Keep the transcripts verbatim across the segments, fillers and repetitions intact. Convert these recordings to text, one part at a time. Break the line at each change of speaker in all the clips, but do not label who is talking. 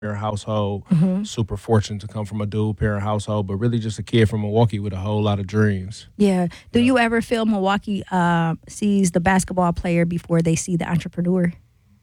parent household.
Mm-hmm.
Super fortunate to come from a dual parent household, but really just a kid from Milwaukee with a whole lot of dreams.
Yeah. Do
Yeah.
you ever feel Milwaukee uh, sees the basketball player before they see the entrepreneur?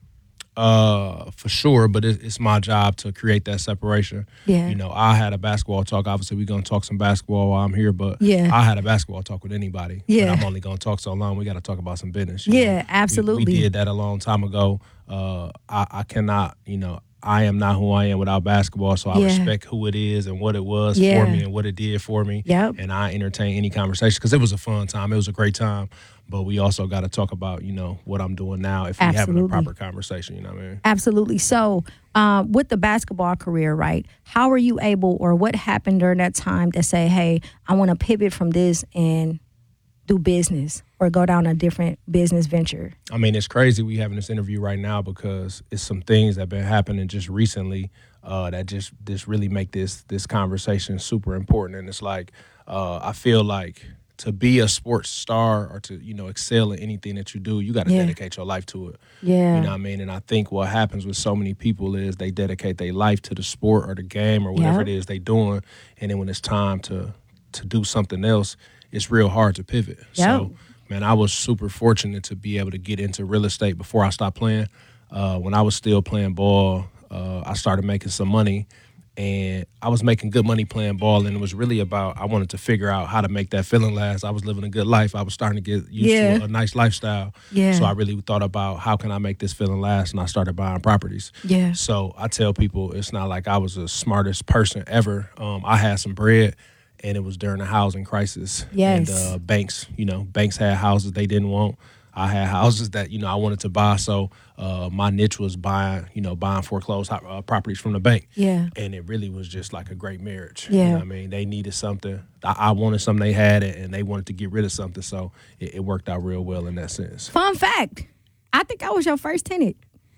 Uh, for sure, but it, it's my job to create that separation.
Yeah.
You know, I had a basketball talk. Obviously, we're gonna talk some basketball while I'm here, but
Yeah.
I had a basketball talk with anybody.
Yeah.
But I'm only gonna talk so long. We got to talk about some business. you
Yeah,
know.
absolutely.
We, we did that a long time ago. Uh, I, I cannot, you know. I am not who I am without basketball, so I
Yeah.
respect who it is and what it was
Yeah.
for me and what it did for me.
Yep.
And I entertain any conversation because it was a fun time. It was a great time. But we also got to talk about, you know, what I'm doing now if we're having a
Absolutely.
proper conversation, you know what I mean?
Absolutely. So, um, with the basketball career, right? How are you able, or what happened during that time to say, "Hey, I want to pivot from this and do business, or go down a different business venture"?
I mean, it's crazy we having this interview right now because it's some things that have been happening just recently uh, that just just really make this this conversation super important. And it's like uh, I feel like to be a sports star or to you know excel in anything that you do, you got to
Yeah.
dedicate your life to it.
Yeah.
You know what I mean? And I think what happens with so many people is they dedicate their life to the sport or the game or whatever
Yep.
it is they doing, and then when it's time to to do something else, it's real hard to pivot. So, man, I was super fortunate to be able to get into real estate before I stopped playing. Uh, when I was still playing ball, uh, I started making some money, and I was making good money playing ball, and it was really about I wanted to figure out how to make that feeling last. I was living a good life. I was starting to get used
Yeah.
to a, a nice lifestyle.
Yeah.
So I really thought about how can I make this feeling last, and I started buying properties.
Yeah.
So I tell people it's not like I was the smartest person ever. Um, I had some bread, and it was during the housing crisis.
Yes.
And uh, banks, you know, banks had houses they didn't want. I had houses that, you know, I wanted to buy. So uh, my niche was buying, you know, buying foreclosed uh, properties from the bank.
Yeah.
And it really was just like a great marriage.
Yeah.
You know what I mean? They needed something. I, I wanted something they had, and they wanted to get rid of something. So it, it worked out real well in that sense.
Fun fact: I think I was your first tenant.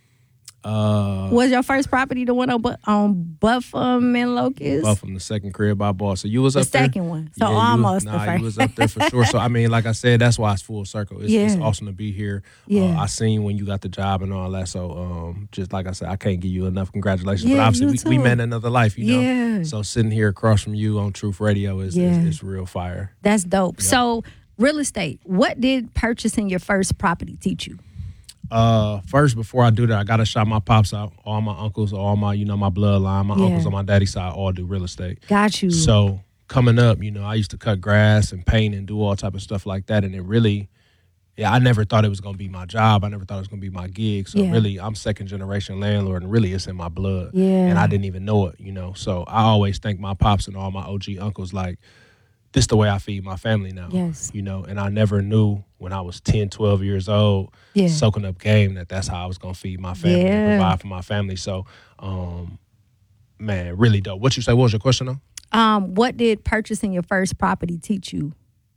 Uh,
Was your first property the one on Bu- on Buffum and Locust?
Buffum, the second crib I bought. So you was
The
up there?
second one. So
Yeah, you-
almost the
nah,
first.
you was up there for sure. So I mean, like I said, that's why it's full circle. It's, it's
Yeah.
awesome to be here.
Yeah.
Uh, I seen when you got the job and all that. So um, just like I said, I can't give you enough congratulations.
Yeah,
but obviously,
you
we, we
too.
met in another life, you know.
Yeah.
So sitting here across from you on Truth Radio is
Yeah.
is, is real fire.
That's dope.
Yeah.
So, real estate. What did purchasing your first property teach you?
Uh, first, before I do that, I gotta shout my pops out. All my uncles, all my you know my bloodline, my
Yeah.
uncles on my daddy's side all do real estate.
Got you.
So coming up, you know, I used to cut grass and paint and do all type of stuff like that, and it really, yeah, I never thought it was gonna be my job. I never thought it was gonna be my gig. So
Yeah.
really, I'm second generation landlord, and really, it's in my blood.
Yeah.
And I didn't even know it, you know. So I always thank my pops and all my O G uncles like. This the way I feed my family now.
Yes.
You know, and I never knew when I was ten, twelve years old,
Yeah.
soaking up game, that that's how I was going to feed my family
Yeah.
and provide for my family. So, um, man, really dope. What you say? What was your question, though?
Um, what did purchasing your first property teach you?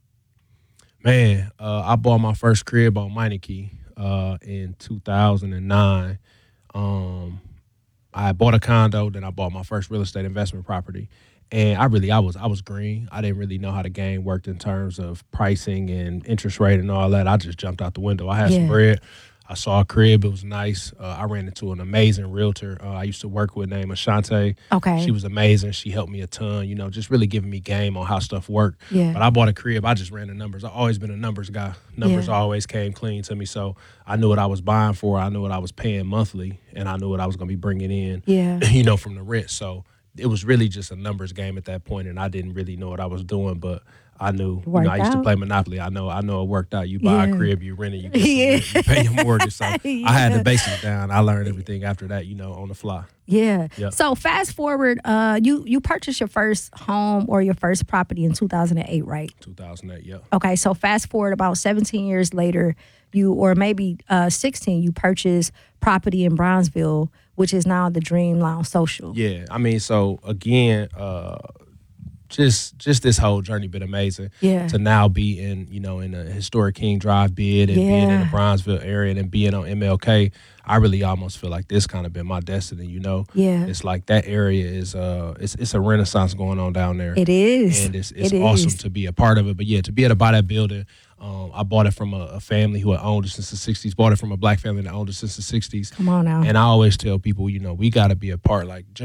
Man, uh, I bought my first crib on Meineke uh, in two thousand nine. Um, I bought a condo, then I bought my first real estate investment property. And I really, I was, I was green. I didn't really know how the game worked in terms of pricing and interest rate and all that. I just jumped out the window. I had
Yeah.
some bread. I saw a crib. It was nice. Uh, I ran into an amazing realtor uh, I used to work with named Ashante.
Okay.
She was amazing. She helped me a ton, you know, just really giving me game on how stuff worked.
Yeah.
But I bought a crib. I just ran the numbers. I've always been a numbers guy. Numbers
Yeah.
always came clean to me. So I knew what I was buying for. I knew what I was paying monthly, and I knew what I was going to be bringing in,
Yeah.
you know, from the rent. So it was really just a numbers game at that point, and I didn't really know what I was doing, but I knew, you know, I used
Worked
to
out.
play Monopoly. I know I know it worked out. You buy
Yeah.
a crib, you rent it, you get some
Yeah.
rent, you pay your mortgage. So I had
Yeah.
the basics down. I learned everything after that, you know, on the fly.
Yeah.
Yeah.
So fast forward, uh, you you purchased your first home or your first property in two thousand eight, right?
two thousand eight, yeah.
Okay. So fast forward about seventeen years later, you or maybe uh, sixteen, you purchased property in Brownsville, which is now the Dream Lounge Social.
Yeah, I mean, so again, uh, just just this whole journey been amazing.
Yeah.
To now be in, you know, in a historic King Drive bid and being in
Yeah.
the Bronzeville area and then being on M L K, I really almost feel like this kind of been my destiny. You know,
Yeah.
it's like that area is uh, it's it's a renaissance going on down there.
It is.
And it's it's
It
awesome
is.
to be a part of it. But yeah, to be able to buy that building, Um, I bought it from a, a family who had owned it since the sixties. Bought it from a black family that owned it since the sixties.
Come on now.
And I always tell people, you know, we got to be a part. Like